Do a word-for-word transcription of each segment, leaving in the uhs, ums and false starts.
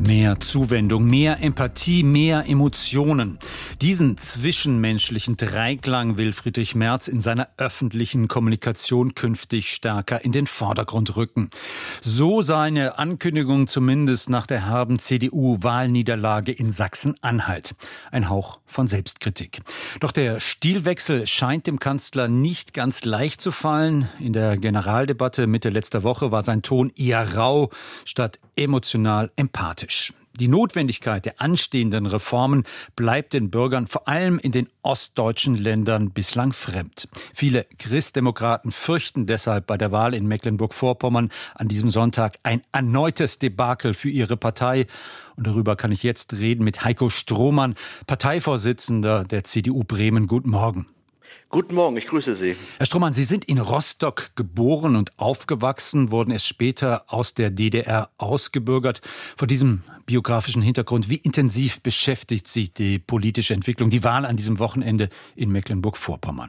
Mehr Zuwendung, mehr Empathie, mehr Emotionen. Diesen zwischenmenschlichen Dreiklang will Friedrich Merz in seiner öffentlichen Kommunikation künftig stärker in den Vordergrund rücken. So seine Ankündigung zumindest nach der herben C D U-Wahlniederlage in Sachsen-Anhalt. Ein Hauch von Selbstkritik. Doch der Stilwechsel scheint dem Kanzler nicht ganz leicht zu fallen. In der Generaldebatte Mitte letzter Woche war sein Ton eher rau statt emotional empathisch. Die Notwendigkeit der anstehenden Reformen bleibt den Bürgern vor allem in den ostdeutschen Ländern bislang fremd. Viele Christdemokraten fürchten deshalb bei der Wahl in Mecklenburg-Vorpommern an diesem Sonntag ein erneutes Debakel für ihre Partei. Und darüber kann ich jetzt reden mit Heiko Strohmann, Parteivorsitzender der C D U Bremen. Guten Morgen. Guten Morgen, ich grüße Sie. Herr Strohmann, Sie sind in Rostock geboren und aufgewachsen, wurden erst später aus der D D R ausgebürgert. Vor diesem biografischen Hintergrund, wie intensiv beschäftigt Sie die politische Entwicklung, die Wahl an diesem Wochenende in Mecklenburg-Vorpommern?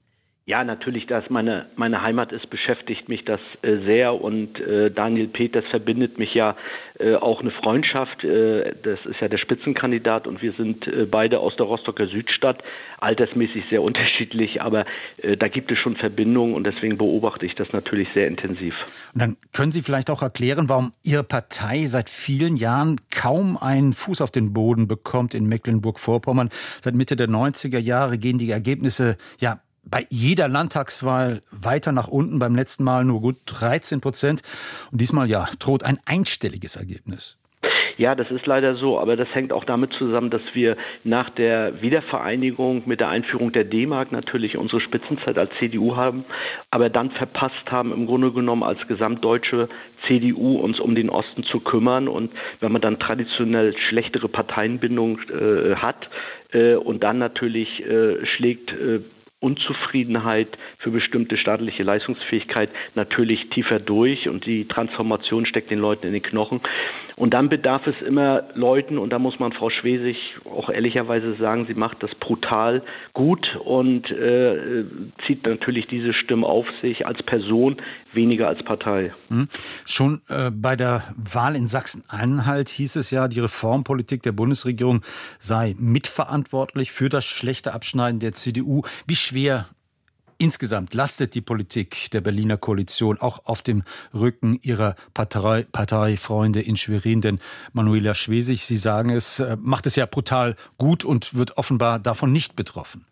Ja, natürlich, dass meine meine Heimat ist, beschäftigt mich das äh, sehr und äh, Daniel Peters verbindet mich ja äh, auch eine Freundschaft. Äh, das ist ja der Spitzenkandidat und wir sind äh, beide aus der Rostocker Südstadt, altersmäßig sehr unterschiedlich, aber äh, da gibt es schon Verbindungen und deswegen beobachte ich das natürlich sehr intensiv. Und dann können Sie vielleicht auch erklären, warum Ihre Partei seit vielen Jahren kaum einen Fuß auf den Boden bekommt in Mecklenburg-Vorpommern. Seit Mitte der neunziger Jahre gehen die Ergebnisse ja bei jeder Landtagswahl weiter nach unten, beim letzten Mal nur gut dreizehn Prozent. Und diesmal ja droht ein einstelliges Ergebnis. Ja, das ist leider so, aber das hängt auch damit zusammen, dass wir nach der Wiedervereinigung mit der Einführung der D-Mark natürlich unsere Spitzenzeit als C D U haben, aber dann verpasst haben, im Grunde genommen als gesamtdeutsche C D U uns um den Osten zu kümmern. Und wenn man dann traditionell schlechtere Parteienbindung äh, hat äh, und dann natürlich äh, schlägt äh, Unzufriedenheit für bestimmte staatliche Leistungsfähigkeit natürlich tiefer durch und die Transformation steckt den Leuten in den Knochen. Und dann bedarf es immer Leuten, und da muss man Frau Schwesig auch ehrlicherweise sagen, sie macht das brutal gut und äh, zieht natürlich diese Stimmen auf sich als Person, weniger als Partei. Hm. Schon äh, bei der Wahl in Sachsen-Anhalt hieß es ja, die Reformpolitik der Bundesregierung sei mitverantwortlich für das schlechte Abschneiden der C D U. Wie schwer insgesamt lastet die Politik der Berliner Koalition auch auf dem Rücken ihrer Partei, Parteifreunde in Schwerin? Denn Manuela Schwesig, Sie sagen es, macht es ja brutal gut und wird offenbar davon nicht betroffen.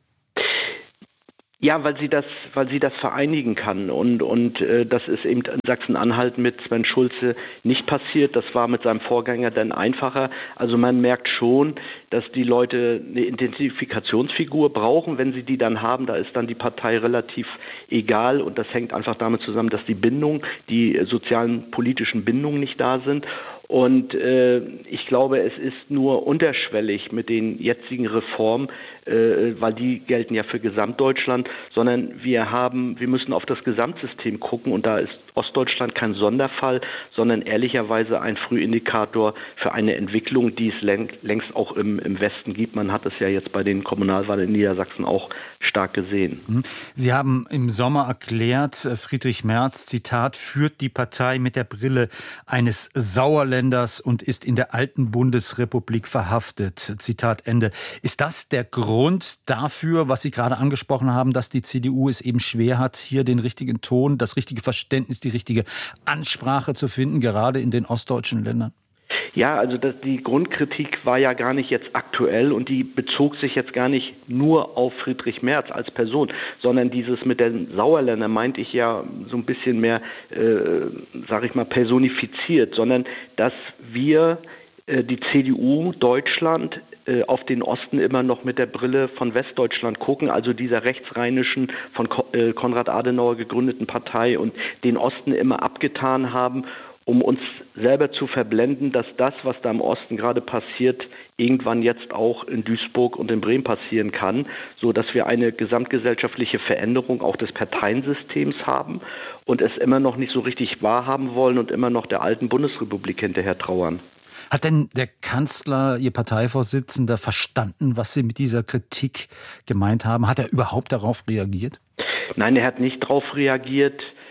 Ja, weil sie das, weil sie das vereinigen kann und und äh, das ist eben in Sachsen-Anhalt mit Sven Schulze nicht passiert. Das war mit seinem Vorgänger dann einfacher. Also man merkt schon, dass die Leute eine Identifikationsfigur brauchen. Wenn sie die dann haben, da ist dann die Partei relativ egal und das hängt einfach damit zusammen, dass die Bindung, die sozialen politischen Bindungen nicht da sind. Und äh, ich glaube, es ist nur unterschwellig mit den jetzigen Reformen, äh, weil die gelten ja für Gesamtdeutschland, sondern wir haben, wir müssen auf das Gesamtsystem gucken und da ist Ostdeutschland kein Sonderfall, sondern ehrlicherweise ein Frühindikator für eine Entwicklung, die es längst auch im, im Westen gibt. Man hat es ja jetzt bei den Kommunalwahlen in Niedersachsen auch stark gesehen. Sie haben im Sommer erklärt, Friedrich Merz, Zitat, führt die Partei mit der Brille eines Sauerländers und ist in der alten Bundesrepublik verhaftet. Zitat Ende. Ist das der Grund dafür, was Sie gerade angesprochen haben, dass die C D U es eben schwer hat, hier den richtigen Ton, das richtige Verständnis, die richtige Ansprache zu finden, gerade in den ostdeutschen Ländern? Ja, also das, die Grundkritik war ja gar nicht jetzt aktuell und die bezog sich jetzt gar nicht nur auf Friedrich Merz als Person, sondern dieses mit den Sauerländern meinte ich ja so ein bisschen mehr, äh, sage ich mal, personifiziert, sondern dass wir äh, die C D U Deutschland äh, auf den Osten immer noch mit der Brille von Westdeutschland gucken, also dieser rechtsrheinischen, von Ko- äh, Konrad Adenauer gegründeten Partei und den Osten immer abgetan haben, um uns selber zu verblenden, dass das, was da im Osten gerade passiert, irgendwann jetzt auch in Duisburg und in Bremen passieren kann, so dass wir eine gesamtgesellschaftliche Veränderung auch des Parteiensystems haben und es immer noch nicht so richtig wahrhaben wollen und immer noch der alten Bundesrepublik hinterher trauern. Hat denn der Kanzler, Ihr Parteivorsitzender, verstanden, was Sie mit dieser Kritik gemeint haben? Hat er überhaupt darauf reagiert? Nein, er hat nicht darauf reagiert.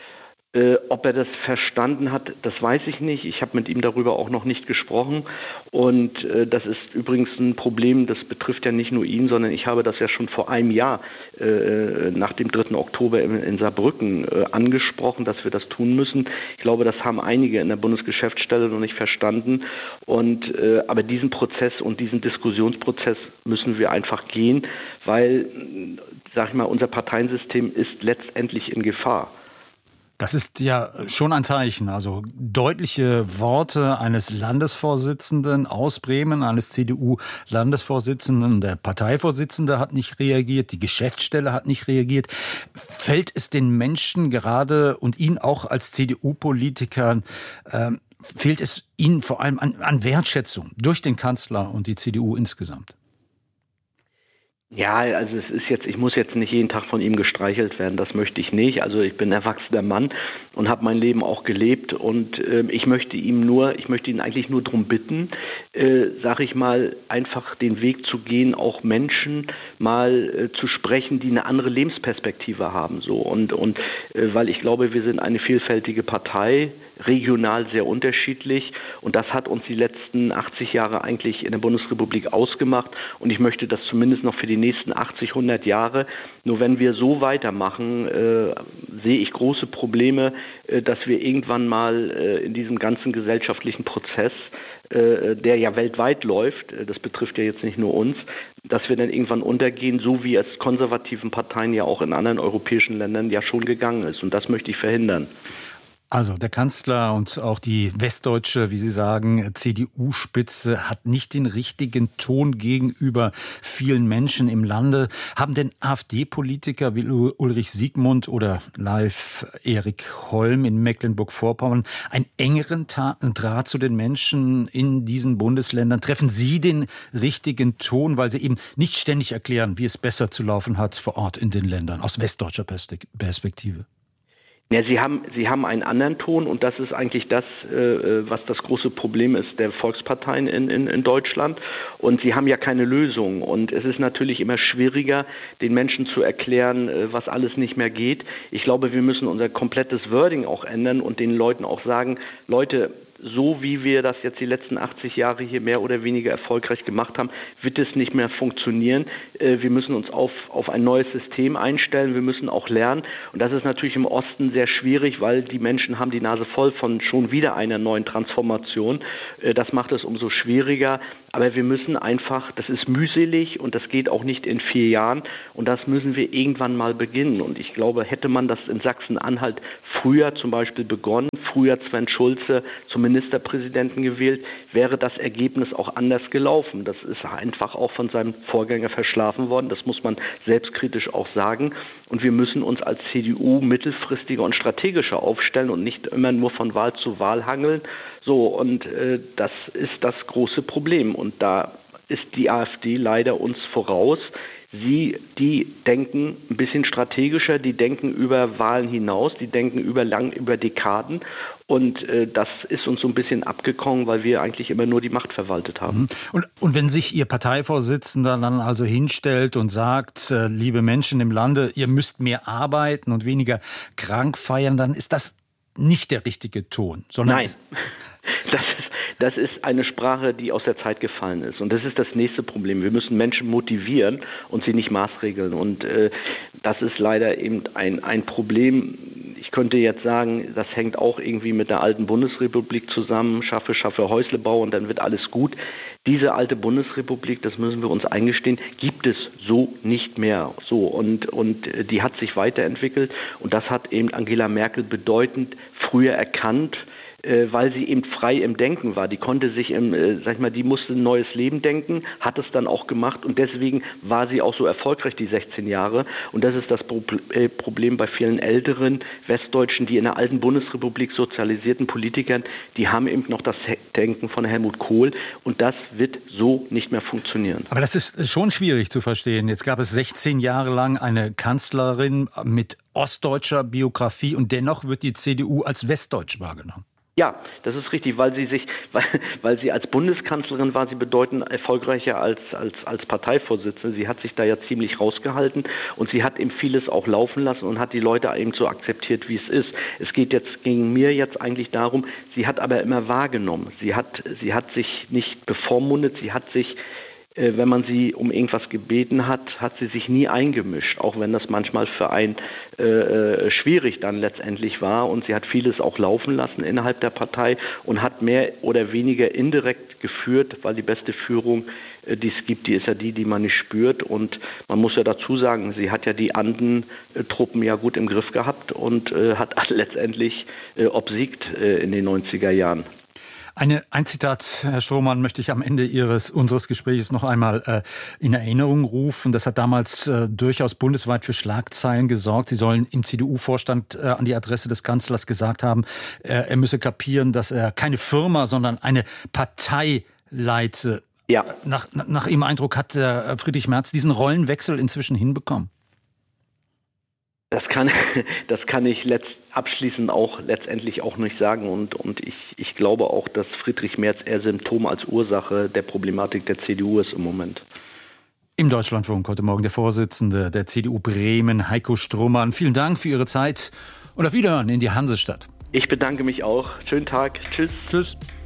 Äh, ob er das verstanden hat, das weiß ich nicht. Ich habe mit ihm darüber auch noch nicht gesprochen. Und äh, das ist übrigens ein Problem, das betrifft ja nicht nur ihn, sondern ich habe das ja schon vor einem Jahr äh, nach dem dritten Oktober in, in Saarbrücken äh, angesprochen, dass wir das tun müssen. Ich glaube, das haben einige in der Bundesgeschäftsstelle noch nicht verstanden. Und äh, aber diesen Prozess und diesen Diskussionsprozess müssen wir einfach gehen, weil, sag ich mal, unser Parteiensystem ist letztendlich in Gefahr. Das ist ja schon ein Zeichen. Also deutliche Worte eines Landesvorsitzenden aus Bremen, eines C D U-Landesvorsitzenden. Der Parteivorsitzende hat nicht reagiert, die Geschäftsstelle hat nicht reagiert. Fällt es den Menschen gerade und Ihnen auch als C D U-Politikern, äh, fehlt es Ihnen vor allem an, an Wertschätzung durch den Kanzler und die C D U insgesamt? Ja, also es ist jetzt, ich muss jetzt nicht jeden Tag von ihm gestreichelt werden, das möchte ich nicht. Also ich bin ein erwachsener Mann und habe mein Leben auch gelebt und äh, ich möchte ihm nur, ich möchte ihn eigentlich nur darum bitten, äh, sag ich mal, einfach den Weg zu gehen, auch Menschen mal äh, zu sprechen, die eine andere Lebensperspektive haben, so und und äh, weil ich glaube, wir sind eine vielfältige Partei, regional sehr unterschiedlich und das hat uns die letzten achtzig Jahre eigentlich in der Bundesrepublik ausgemacht und ich möchte das zumindest noch für die nächsten achtzig, hundert Jahre. Nur wenn wir so weitermachen, äh, sehe ich große Probleme, äh, dass wir irgendwann mal äh, in diesem ganzen gesellschaftlichen Prozess, äh, der ja weltweit läuft, äh, das betrifft ja jetzt nicht nur uns, dass wir dann irgendwann untergehen, so wie es konservativen Parteien ja auch in anderen europäischen Ländern ja schon gegangen ist. Und das möchte ich verhindern. Also der Kanzler und auch die westdeutsche, wie Sie sagen, C D U-Spitze hat nicht den richtigen Ton gegenüber vielen Menschen im Lande. Haben denn AfD-Politiker wie Ulrich Siegmund oder Leif Erik Holm in Mecklenburg-Vorpommern einen engeren Draht zu den Menschen in diesen Bundesländern? Treffen Sie den richtigen Ton, weil Sie eben nicht ständig erklären, wie es besser zu laufen hat vor Ort in den Ländern, aus westdeutscher Perspektive? Ja, Sie haben, Sie haben einen anderen Ton und das ist eigentlich das, äh, was das große Problem ist der Volksparteien in, in, in Deutschland. Und Sie haben ja keine Lösung. Und es ist natürlich immer schwieriger, den Menschen zu erklären, äh, was alles nicht mehr geht. Ich glaube, wir müssen unser komplettes Wording auch ändern und den Leuten auch sagen, Leute, so wie wir das jetzt die letzten achtzig Jahre hier mehr oder weniger erfolgreich gemacht haben, wird es nicht mehr funktionieren. Wir müssen uns auf, auf ein neues System einstellen, wir müssen auch lernen. Und das ist natürlich im Osten sehr schwierig, weil die Menschen haben die Nase voll von schon wieder einer neuen Transformation. Das macht es umso schwieriger. Aber wir müssen einfach, das ist mühselig und das geht auch nicht in vier Jahren und das müssen wir irgendwann mal beginnen. Und ich glaube, hätte man das in Sachsen-Anhalt früher zum Beispiel begonnen, früher Sven Schulze zum Ministerpräsidenten gewählt, wäre das Ergebnis auch anders gelaufen. Das ist einfach auch von seinem Vorgänger verschlafen worden, das muss man selbstkritisch auch sagen. Und wir müssen uns als C D U mittelfristiger und strategischer aufstellen und nicht immer nur von Wahl zu Wahl hangeln. So, und äh, das ist das große Problem. Und da ist die AfD leider uns voraus. Sie, die denken ein bisschen strategischer, die denken über Wahlen hinaus, die denken über lang, über Dekaden. Und äh, das ist uns so ein bisschen abgekommen, weil wir eigentlich immer nur die Macht verwaltet haben. Und, und wenn sich Ihr Parteivorsitzender dann also hinstellt und sagt, äh, liebe Menschen im Lande, ihr müsst mehr arbeiten und weniger krank feiern, dann ist das nicht der richtige Ton, sondern Nein, das ist, das ist eine Sprache, die aus der Zeit gefallen ist. Und das ist das nächste Problem. Wir müssen Menschen motivieren und sie nicht maßregeln. Und äh, das ist leider eben ein, ein Problem. Ich könnte jetzt sagen, das hängt auch irgendwie mit der alten Bundesrepublik zusammen. Schaffe, schaffe Häuslebau und dann wird alles gut. Diese alte Bundesrepublik, das müssen wir uns eingestehen, gibt es so nicht mehr. So und, und die hat sich weiterentwickelt und das hat eben Angela Merkel bedeutend früher erkannt, äh, weil sie eben frei im Denken war. Die konnte sich, im, äh, sag ich mal, die musste ein neues Leben denken, hat es dann auch gemacht und deswegen war sie auch so erfolgreich die sechzehn Jahre. Und das ist das Pro- äh, Problem bei vielen älteren Westdeutschen, die in der alten Bundesrepublik sozialisierten Politikern, die haben eben noch das Denken von Helmut Kohl und das wird so nicht mehr funktionieren. Aber das ist schon schwierig zu verstehen. Jetzt gab es sechzehn Jahre lang eine Kanzlerin mit ostdeutscher Biografie und dennoch wird die C D U als westdeutsch wahrgenommen. Ja, das ist richtig, weil sie sich, weil, weil sie als Bundeskanzlerin war sie bedeutend erfolgreicher als, als, als Parteivorsitzende. Sie hat sich da ja ziemlich rausgehalten und sie hat eben vieles auch laufen lassen und hat die Leute eben so akzeptiert, wie es ist. Es geht jetzt gegen mir jetzt eigentlich darum, sie hat aber immer wahrgenommen. Sie hat, sie hat sich nicht bevormundet, sie hat sich wenn man sie um irgendwas gebeten hat, hat sie sich nie eingemischt, auch wenn das manchmal für einen äh, schwierig dann letztendlich war. Und sie hat vieles auch laufen lassen innerhalb der Partei und hat mehr oder weniger indirekt geführt, weil die beste Führung, äh, die es gibt, die ist ja die, die man nicht spürt. Und man muss ja dazu sagen, sie hat ja die Anden-Truppen ja gut im Griff gehabt und äh, hat letztendlich äh, obsiegt äh, in den neunziger Jahren. Eine, ein Zitat, Herr Strohmann, möchte ich am Ende Ihres, unseres Gesprächs noch einmal äh, in Erinnerung rufen. Das hat damals äh, durchaus bundesweit für Schlagzeilen gesorgt. Sie sollen im C D U-Vorstand äh, an die Adresse des Kanzlers gesagt haben, äh, er müsse kapieren, dass er keine Firma, sondern eine Partei leite. Ja. Nach, nach Ihrem Eindruck hat äh, Friedrich Merz diesen Rollenwechsel inzwischen hinbekommen? Das kann, das kann ich letzt, abschließend auch letztendlich auch nicht sagen und, und ich, ich glaube auch, dass Friedrich Merz eher Symptom als Ursache der Problematik der C D U ist im Moment. Im Deutschlandfunk heute Morgen der Vorsitzende der C D U Bremen, Heiko Strohmann. Vielen Dank für Ihre Zeit und auf Wiederhören in die Hansestadt. Ich bedanke mich auch. Schönen Tag. Tschüss. Tschüss.